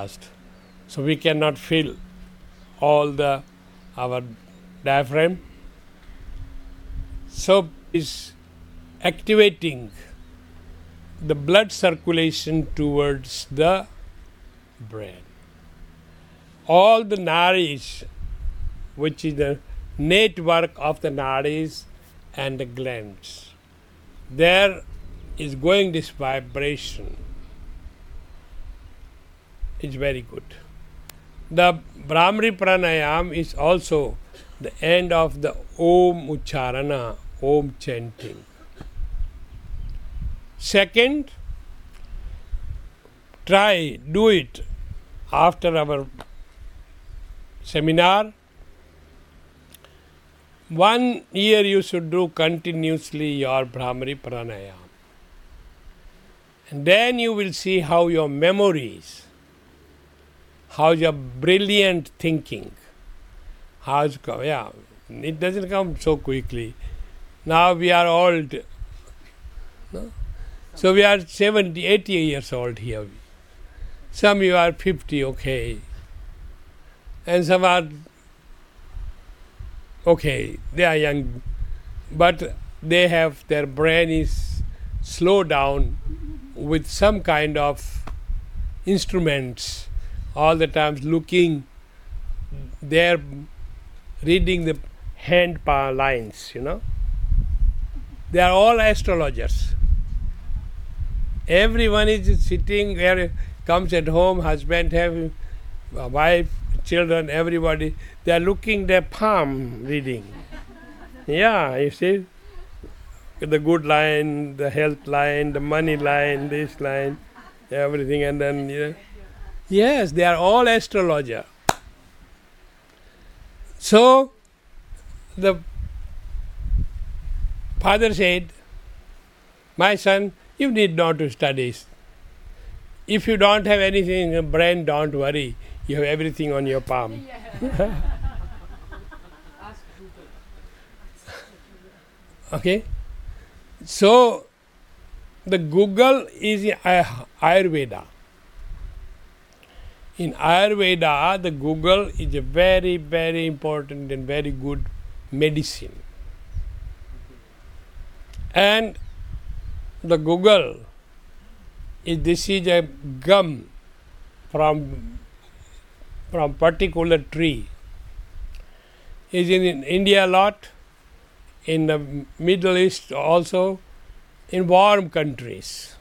fast. So we cannot feel all our diaphragm. So is activating the blood circulation towards the brain. All the nadis, which is the network of the nadis and the glands, there is going this vibration. It's very good. The Brahmari Pranayam is also the end of the Om Ucharana, Om chanting. Second, do it after our seminar. 1 year you should do continuously your Brahmari Pranayam. And then you will see how your memories, how your brilliant thinking, it doesn't come so quickly. Now we are old. No? So we are 70, 80 years old here. Some you are 50, okay. And some are okay, they are young, but their brain is slowed down with some kind of instruments, all the time looking, they're reading the hand lines, They are all astrologers. Everyone is sitting where comes at home, husband, have a wife, children, everybody, they are looking their palm reading. Yeah, you see, the good line, the health line, the money line, this line, everything, and then, yes, they are all astrologer. So, the father said, my son, you need not to study. If you don't have anything in your brain, don't worry. You have everything on your palm. Okay? So, the Google is in Ayurveda. In Ayurveda, the Google is a very, very important and very good medicine. And the Google, this is a gum from particular tree. Is in India a lot, in the Middle East also, in warm countries.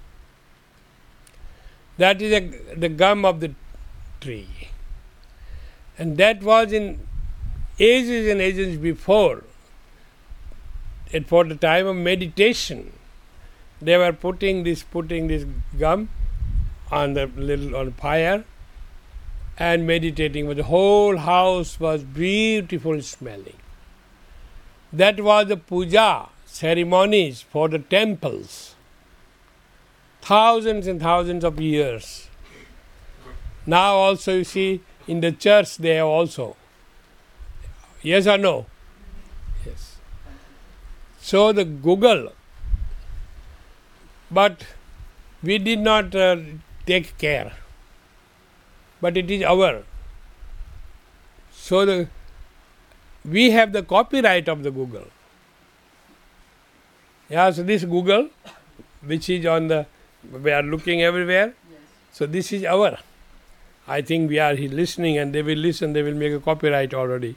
That is the gum of the tree. And that was in ages and ages before. And for the time of meditation, they were putting this gum on fire and meditating. The whole house was beautiful smelling. That was the puja ceremonies for the temples. Thousands and thousands of years. Now also you see in the church they have also. Yes or no? Yes. So the Google, but we did not take care. But it is our. So we have the copyright of the Google. Yeah, so this Google, which is we are looking everywhere. Yes. So this is our. I think we are listening and they will listen, they will make a copyright already.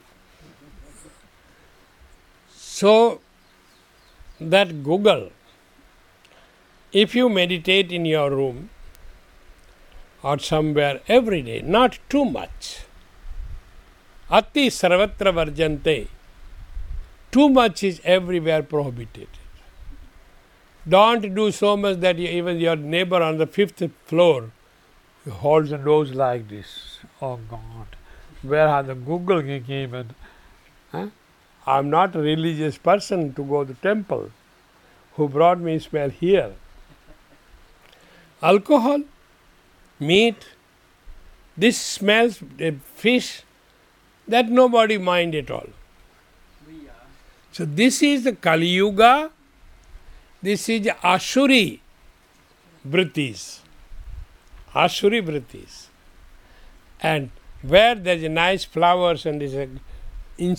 So that Google, if you meditate in your room or somewhere every day, not too much. Ati sarvatra varjante. Too much is everywhere prohibited. Don't do so much that even your neighbor on the 5th floor holds the nose like this. Oh God, where are the Google came in? Huh? I'm not a religious person to go to temple. Who brought me smell here? Alcohol, meat, this smells, fish, that nobody mind at all. So this is the Kali Yuga, this is Ashuri Vrittis. Ashuri Vrittis. and where there is a nice flowers and is a